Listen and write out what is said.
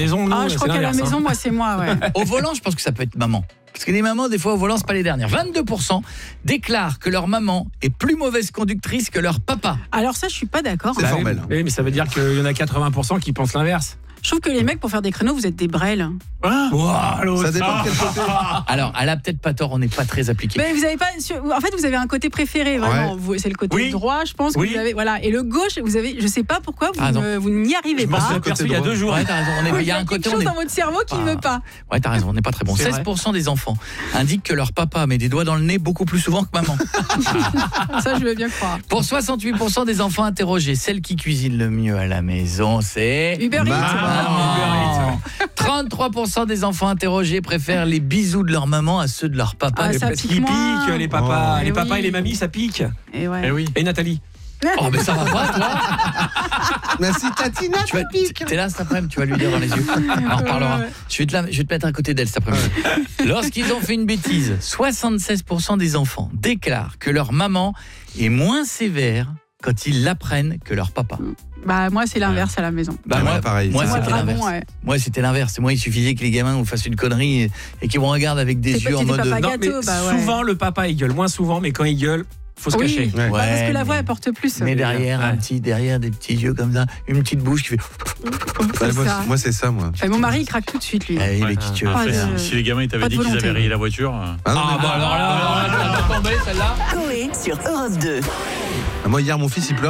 maison, nous, je crois qu'à la maison, moi, c'est moi, ouais. Au volant, je pense que ça peut être maman. Parce que les mamans, des fois, au volant, c'est pas les dernières. 22% déclarent que leur maman est plus mauvaise conductrice que leur papa. Alors ça, je suis pas d'accord. C'est formel. Oui, mais ça veut dire qu'il y en a 80% qui pensent l'inverse. Je trouve que les mecs, pour faire des créneaux, vous êtes des brels. Ça dépend de quel côté. Alors, elle a peut-être pas tort, on n'est pas très appliqué. Mais vous avez pas, en fait, vous avez un côté préféré, vraiment. Ouais. C'est le côté droit, je pense. Que vous avez, voilà. Et le gauche, vous avez, je sais pas pourquoi, vous n'y arrivez pas. Je m'en suis aperçu il y a 2 jours. Ouais, t'as raison. Il y a un côté, quelque chose dans votre cerveau qui ne veut pas. Ouais, t'as raison, on n'est pas très bon. C'est 16% des enfants indiquent que leur papa met des doigts dans le nez beaucoup plus souvent que maman. Ça, je veux bien croire. Pour 68% des enfants interrogés, celle qui cuisine le mieux à la maison, c'est Uber Eats. Maman. 33% des enfants interrogés préfèrent les bisous de leur maman à ceux de leur papa. Ah, ça Parce pique qu'ils moins. piquent, les papas. Oh. Les papas Oui. et les mamies, ça pique. Et ouais. Eh oui. Et Nathalie. Oh, mais ça va pas, toi. Merci Tatina, Tu vas, t'es là cet après-midi, tu vas lui dire dans les yeux. On en reparlera. Je vais te mettre à côté d'elle cet après-midi. Lorsqu'ils ont fait une bêtise, 76% des enfants déclarent que leur maman est moins sévère quand ils l'apprennent que leur papa. Bah moi c'est l'inverse à la maison. Moi, pareil. Moi, Moi, c'était dragon, l'inverse. ouais. Moi, c'était l'inverse. Moi, il suffisait que les gamins vous fassent une connerie et qu'ils me regardent avec des T'es yeux en pas- t'es mode... papa Non, gâteau, mais bah ouais. souvent, le papa, il gueule. Moins souvent, mais quand il gueule, faut se Oui. cacher. Ouais. Bah, parce que la mais- voix elle porte plus. Mais derrière, Ouais. derrière des petits yeux comme ça, une petite bouche qui fait... C'est ça. Moi, c'est ça, moi. Et mon mari il craque tout de suite lui. Ah, il Ouais. est qui tu veux Ah, faire. Si les gamins ils pas t'avaient de dit qu'ils volonté. avaient rayé la voiture. Ah, non, mais alors là, elle va tomber celle-là. Coé sur Europe 2. moi, hier, mon fils, il pleurait.